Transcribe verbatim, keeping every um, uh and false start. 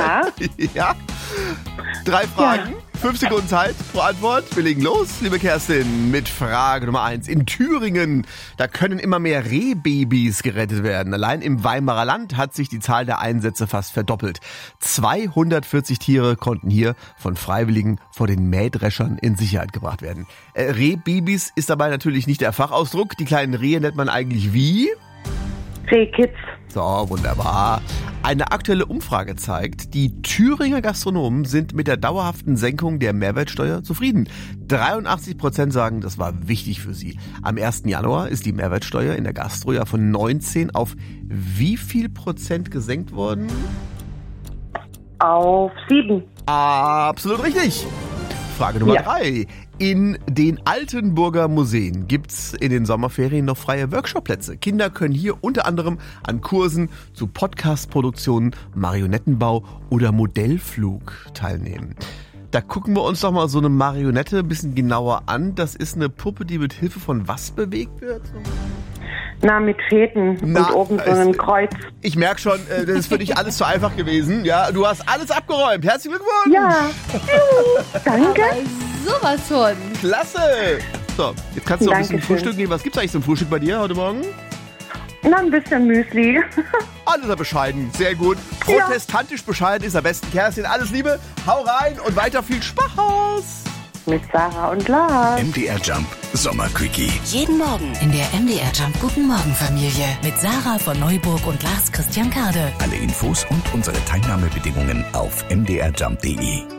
Ja. Ja. Drei Fragen, ja. Fünf Sekunden Zeit pro Antwort. Wir legen los, liebe Kerstin, mit Frage Nummer eins. In Thüringen, da können immer mehr Rehbabys gerettet werden. Allein im Weimarer Land hat sich die Zahl der Einsätze fast verdoppelt. zweihundertvierzig Tiere konnten hier von Freiwilligen vor den Mähdreschern in Sicherheit gebracht werden. Äh, Rehbabys ist dabei natürlich nicht der Fachausdruck. Die kleinen Rehe nennt man eigentlich wie? Rehkids. So, wunderbar. Eine aktuelle Umfrage zeigt, die Thüringer Gastronomen sind mit der dauerhaften Senkung der Mehrwertsteuer zufrieden. dreiundachtzig Prozent sagen, das war wichtig für sie. Am ersten Januar ist die Mehrwertsteuer in der Gastro ja von neunzehn auf wie viel Prozent gesenkt worden? Auf sieben. Absolut richtig. Frage Nummer Ja. drei. In den Altenburger Museen gibt's in den Sommerferien noch freie Workshopplätze. Kinder können hier unter anderem an Kursen zu Podcast-Produktionen, Marionettenbau oder Modellflug teilnehmen. Da gucken wir uns doch mal so eine Marionette ein bisschen genauer an. Das ist eine Puppe, die mit Hilfe von was bewegt wird? Na, mit Fäden Na, und oben so einem Kreuz. Ich merke schon, äh, das ist für dich alles zu einfach gewesen. Ja, du hast alles abgeräumt. Herzlichen Glückwunsch. Ja, Juhu, danke. Sowas von. Klasse. So, jetzt kannst du noch ein bisschen Dankeschön. Frühstück gehen. Was gibt's eigentlich zum Frühstück bei dir heute Morgen? Na, ein bisschen Müsli. Alles er bescheiden. Sehr gut. Ja. Protestantisch bescheiden ist am besten. Kerstin, alles Liebe. Hau rein und weiter viel Spaß. Mit Sarah und Lars. M D R Jump Sommerquickie. Jeden Morgen in der M D R Jump Guten Morgen Familie mit Sarah von Neuburg und Lars Christian Kade. Alle Infos und unsere Teilnahmebedingungen auf m d r jump punkt d e.